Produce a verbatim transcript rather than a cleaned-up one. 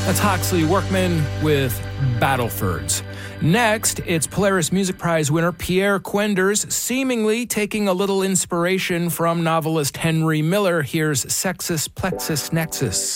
That's Huxley Workman with Battlefords. Next, it's Polaris Music Prize winner Pierre Quenders, seemingly taking a little inspiration from novelist Henry Miller. Here's Sexus Plexus Nexus.